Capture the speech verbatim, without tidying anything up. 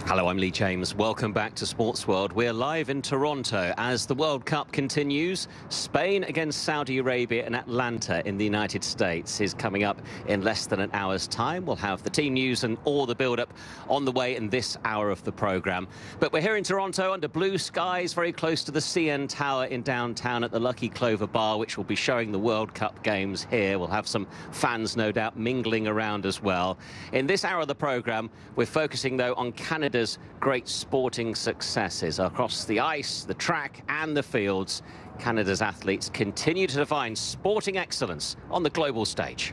Hello, I'm Lee James. Welcome back to Sports World. We're live in Toronto as the World Cup continues. Spain against Saudi Arabia and Atlanta in the United States is coming up in less than an hour's time. We'll have the team news and all the build-up on the way in this hour of the programme. But we're here in Toronto under blue skies, very close to the C N Tower in downtown at the Lucky Clover Bar, which will be showing the World Cup games here. We'll have some fans, no doubt, mingling around as well. In this hour of the programme, we're focusing, though, on Canada's great sporting successes across the ice, the track and the fields. Canada's athletes continue to define sporting excellence on the global stage.